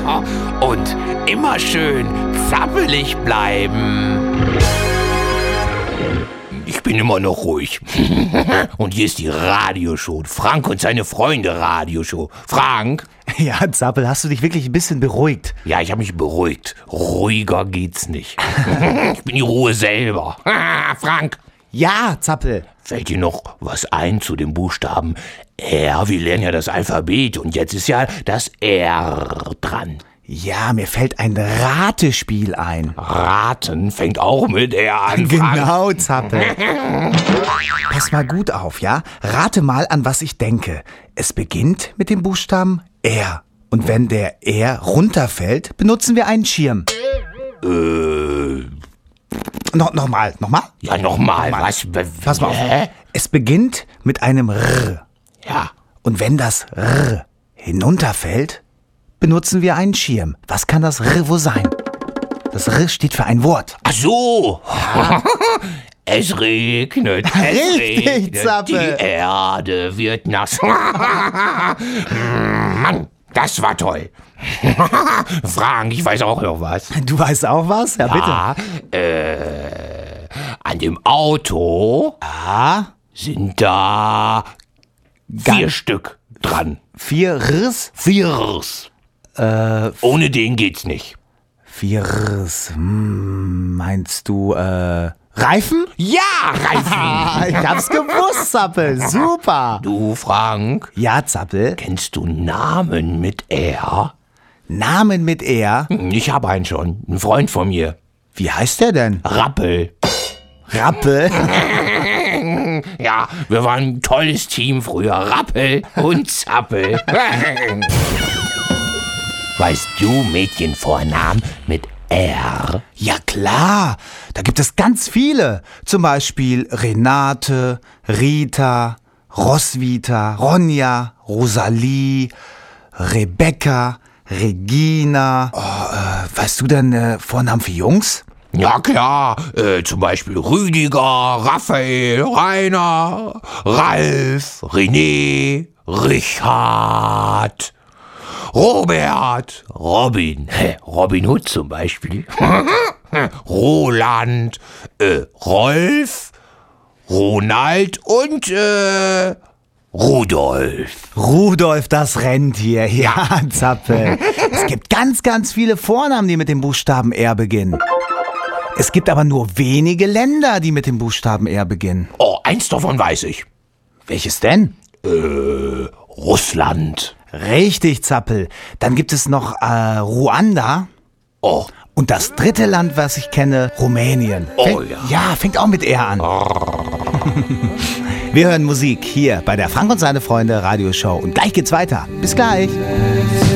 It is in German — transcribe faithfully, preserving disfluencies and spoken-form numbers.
Und immer schön zappelig bleiben. Ich bin immer noch ruhig. Und hier ist die Radioshow. Frank und seine Freunde Radioshow. Frank? Ja, Zappel, hast du dich wirklich ein bisschen beruhigt? Ja, ich habe mich beruhigt. Ruhiger geht's nicht. Ich bin die Ruhe selber. Frank? Ja, Zappel. Fällt dir noch was ein zu dem Buchstaben R? Wir lernen ja das Alphabet und jetzt ist ja das R dran. Ja, mir fällt ein Ratespiel ein. Raten fängt auch mit R an. Frank. Genau, Zappel. Pass mal gut auf, ja? Rate mal, an was ich denke. Es beginnt mit dem Buchstaben R. Und wenn der R runterfällt, benutzen wir einen Schirm. Äh... No, nochmal, nochmal? Ja, nochmal. Was? Pass mal auf. Hä? Es beginnt mit einem R. Ja. Und wenn das R hinunterfällt, benutzen wir einen Schirm. Was kann das R wohl sein? Das R steht für ein Wort. Ach so. Es regnet. Es Richtig, regnet. Zappel. Die Erde wird nass. Mann, das war toll. Frank, ich weiß auch noch was. Du weißt auch was? Ja, bitte. Ja, äh, an dem Auto Ah, sind da vier Ganz- Stück dran. vier Rs? Viers. Äh, Ohne den geht's nicht. vier Rs. Hm, meinst du, äh, Reifen? Ja, Reifen. Ah, ich hab's gewusst, Zappel. Super. Du, Frank, Ja, Zappel. kennst du Namen mit R? Namen mit R. Ich habe einen schon. Ein Freund von mir. Wie heißt der denn? Rappel. Rappel. Ja, wir waren ein tolles Team früher. Rappel und Zappel. Weißt du Mädchenvornamen mit R? Ja, klar. Da gibt es ganz viele. Zum Beispiel Renate, Rita, Roswitha, Ronja, Rosalie, Rebecca, Regina. Oh, äh, weißt du denn äh, Vornamen für Jungs? Ja klar, äh, zum Beispiel Rüdiger, Raphael, Rainer, Ralf, René, Richard, Robert, Robin, Robin Hood zum Beispiel, Roland, äh, Rolf, Ronald und äh, Rudolf. Rudolf, das Rentier. Ja, Zappel. Es gibt ganz, ganz viele Vornamen, die mit dem Buchstaben R beginnen. Es gibt aber nur wenige Länder, die mit dem Buchstaben R beginnen. Oh, eins davon weiß ich. Welches denn? Äh, Russland. Richtig, Zappel. Dann gibt es noch äh, Ruanda. Oh, Und das dritte Land, was ich kenne, Rumänien. Oh, Fängt- ja. Ja, fängt auch mit R an. Wir hören Musik hier bei der Frank und seine Freunde Radioshow. Und gleich geht's weiter. Bis gleich.